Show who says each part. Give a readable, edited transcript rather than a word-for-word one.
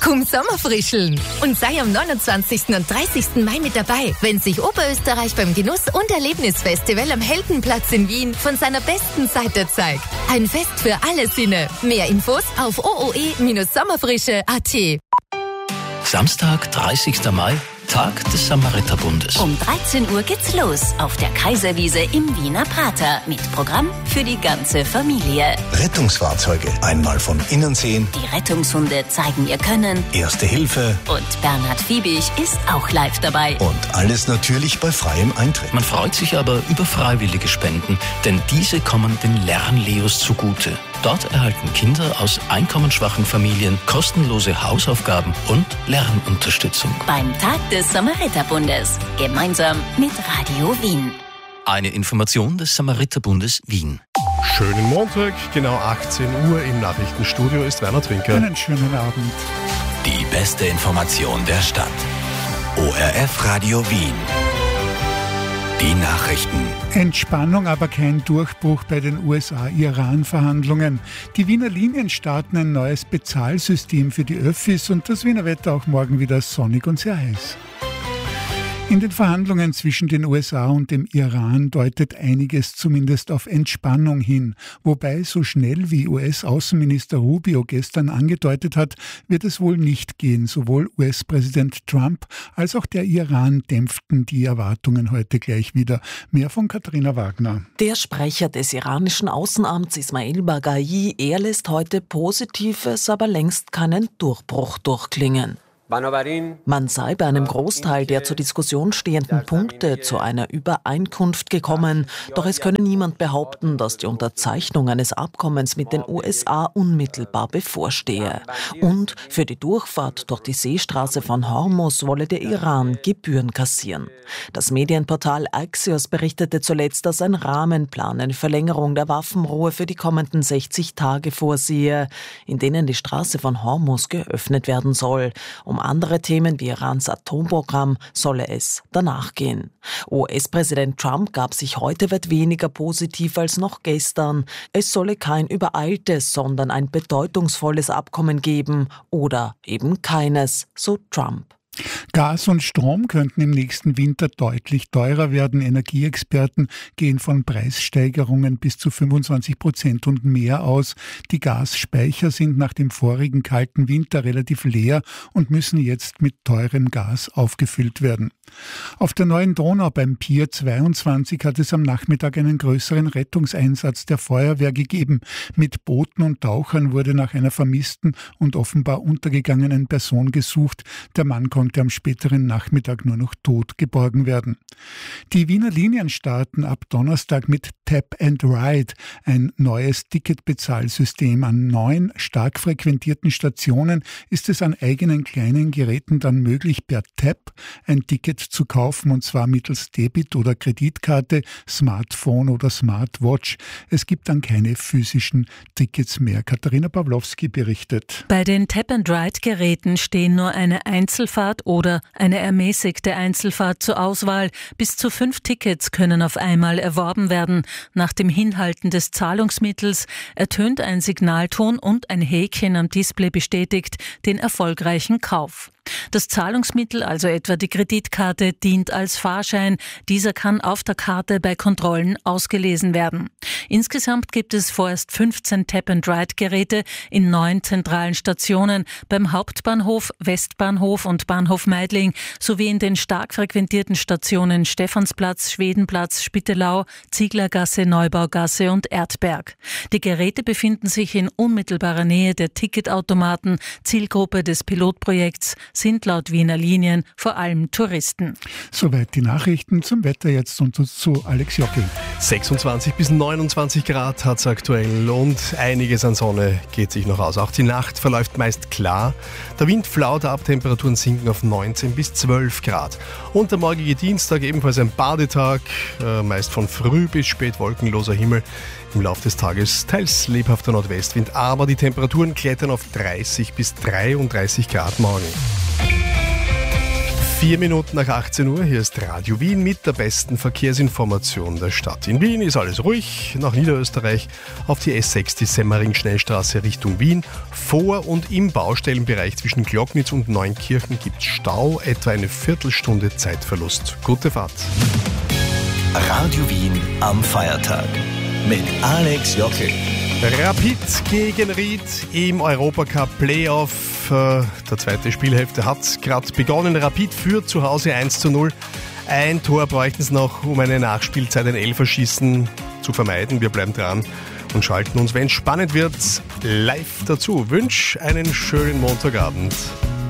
Speaker 1: Komm Sommerfrischeln und sei am 29. und 30. Mai mit dabei, wenn sich Oberösterreich beim Genuss- und Erlebnisfestival am Heldenplatz in Wien von seiner besten Seite zeigt. Ein Fest für alle Sinne. Mehr Infos auf ooe-sommerfrische.at.
Speaker 2: Samstag, 30. Mai, Tag des Samariterbundes.
Speaker 3: Um 13 Uhr geht's los auf der Kaiserwiese im Wiener Prater mit Programm für die ganze Familie.
Speaker 4: Rettungsfahrzeuge einmal von innen sehen.
Speaker 3: Die Rettungshunde zeigen ihr Können.
Speaker 4: Erste Hilfe.
Speaker 3: Und Bernhard Fiebig ist auch live dabei.
Speaker 4: Und alles natürlich bei freiem Eintritt.
Speaker 2: Man freut sich aber über freiwillige Spenden, denn diese kommen den Lernleos zugute. Dort erhalten Kinder aus einkommensschwachen Familien kostenlose Hausaufgaben und Lernunterstützung.
Speaker 3: Beim Tag des Samariterbundes. Gemeinsam mit Radio Wien.
Speaker 2: Eine Information des Samariterbundes Wien.
Speaker 5: Schönen Montag, genau 18 Uhr im Nachrichtenstudio ist Werner Trinker.
Speaker 6: Einen schönen Abend.
Speaker 7: Die beste Information der Stadt. ORF Radio Wien. Die Nachrichten.
Speaker 6: Entspannung, aber kein Durchbruch bei den USA-Iran-Verhandlungen. Die Wiener Linien starten ein neues Bezahlsystem für die Öffis und das Wiener Wetter auch morgen wieder sonnig und sehr heiß. In den Verhandlungen zwischen den USA und dem Iran deutet einiges zumindest auf Entspannung hin. Wobei so schnell wie US-Außenminister Rubio gestern angedeutet hat, wird es wohl nicht gehen. Sowohl US-Präsident Trump als auch der Iran dämpften die Erwartungen heute gleich wieder. Mehr von Katharina Wagner.
Speaker 8: Der Sprecher des iranischen Außenamts Ismail Baghai, er lässt heute Positives, aber längst keinen Durchbruch durchklingen. Man sei bei einem Großteil der zur Diskussion stehenden Punkte zu einer Übereinkunft gekommen, doch es könne niemand behaupten, dass die Unterzeichnung eines Abkommens mit den USA unmittelbar bevorstehe. Und für die Durchfahrt durch die Seestraße von Hormuz wolle der Iran Gebühren kassieren. Das Medienportal Axios berichtete zuletzt, dass ein Rahmenplan eine Verlängerung der Waffenruhe für die kommenden 60 Tage vorsehe, in denen die Straße von Hormuz geöffnet werden soll. Um andere Themen wie Irans Atomprogramm solle es danach gehen. US-Präsident Trump gab sich heute weit weniger positiv als noch gestern. Es solle kein übereiltes, sondern ein bedeutungsvolles Abkommen geben oder eben keines, so Trump.
Speaker 6: Gas und Strom könnten im nächsten Winter deutlich teurer werden. Energieexperten gehen von Preissteigerungen bis zu 25% und mehr aus. Die Gasspeicher sind nach dem vorigen kalten Winter relativ leer und müssen jetzt mit teurem Gas aufgefüllt werden. Auf der neuen Donau beim Pier 22 hat es am Nachmittag einen größeren Rettungseinsatz der Feuerwehr gegeben. Mit Booten und Tauchern wurde nach einer vermissten und offenbar untergegangenen Person gesucht. Der Mann konnte am späteren Nachmittag nur noch tot geborgen werden. Die Wiener Linien starten ab Donnerstag mit Tap and Ride, ein neues Ticketbezahlsystem. An 9 stark frequentierten Stationen ist es an eigenen kleinen Geräten dann möglich, per Tap ein Ticket zu kaufen, und zwar mittels Debit- oder Kreditkarte, Smartphone oder Smartwatch. Es gibt dann keine physischen Tickets mehr. Katharina Pawlowski berichtet.
Speaker 9: Bei den Tap-and-Ride-Geräten stehen nur eine Einzelfahrt oder eine ermäßigte Einzelfahrt zur Auswahl. Bis zu 5 Tickets können auf einmal erworben werden. Nach dem Hinhalten des Zahlungsmittels ertönt ein Signalton und ein Häkchen am Display bestätigt den erfolgreichen Kauf. Das Zahlungsmittel, also etwa die Kreditkarte, dient als Fahrschein. Dieser kann auf der Karte bei Kontrollen ausgelesen werden. Insgesamt gibt es vorerst 15 Tap-and-Ride-Geräte in 9 zentralen Stationen beim Hauptbahnhof, Westbahnhof und Bahnhof Meidling sowie in den stark frequentierten Stationen Stephansplatz, Schwedenplatz, Spittelau, Zieglergasse, Neubaugasse und Erdberg. Die Geräte befinden sich in unmittelbarer Nähe der Ticketautomaten. Zielgruppe des Pilotprojekts sind laut Wiener Linien vor allem Touristen.
Speaker 6: Soweit die Nachrichten. Zum Wetter jetzt und zu Alex Jockel.
Speaker 5: 26 bis 29 Grad hat es aktuell und einiges an Sonne geht sich noch aus. Auch die Nacht verläuft meist klar. Der Wind flaut ab, Temperaturen sinken auf 19 bis 12 Grad. Und der morgige Dienstag ebenfalls ein Badetag, meist von früh bis spät wolkenloser Himmel. Im Laufe des Tages teils lebhafter Nordwestwind, aber die Temperaturen klettern auf 30 bis 33 Grad morgen. 4 Minuten nach 18 Uhr, hier ist Radio Wien mit der besten Verkehrsinformation der Stadt. In Wien ist alles ruhig, nach Niederösterreich auf die S6, die Semmering-Schnellstraße Richtung Wien. Vor und im Baustellenbereich zwischen Glocknitz und Neunkirchen gibt es Stau, etwa eine Viertelstunde Zeitverlust. Gute Fahrt.
Speaker 7: Radio Wien am Feiertag mit Alex Jockel.
Speaker 5: Rapid gegen Ried im Europacup Playoff. Der zweite Spielhälfte hat gerade begonnen. Rapid führt zu Hause 1:0. Ein Tor bräuchten es noch, um eine Nachspielzeit, ein Elferschießen zu vermeiden. Wir bleiben dran und schalten uns, wenn es spannend wird, live dazu. Wünsch einen schönen Montagabend.